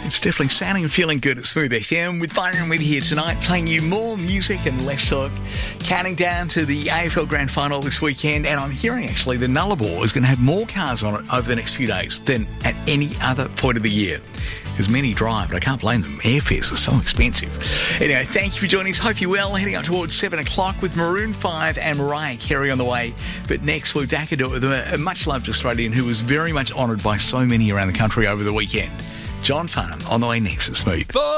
It's definitely sounding and feeling good at Smooth FM with Byron with here tonight, playing you more music and less talk. Counting down to the AFL Grand Final this weekend, and I'm hearing actually the Nullarbor is going to have more cars on it over the next few days than at any other point of the year. As many drive, but I can't blame them. Airfares are so expensive. Anyway, thank you for joining us. Hope you're well. Heading up towards 7 o'clock with Maroon 5 and Mariah Carey on the way. But next, we'll be back into it with a much-loved Australian who was very much honoured by so many around the country over the weekend. John Farnham on the way next at Smooth.